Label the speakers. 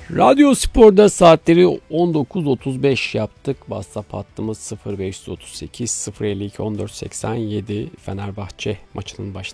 Speaker 1: Radyo Spor'da saatleri 19.35 yaptık. WhatsApp hattımız 0538 052 1487. Fenerbahçe maçının başlaması